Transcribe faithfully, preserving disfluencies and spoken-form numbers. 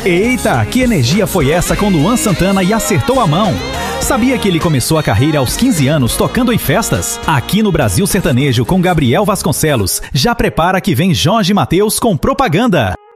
Eita, que energia foi essa com Luan Santana e Acertou a Mão? Sabia que ele começou a carreira aos quinze anos tocando em festas? Aqui no Brasil Sertanejo com Gabriel Vasconcelos, já prepara que vem Jorge Mateus com Propaganda.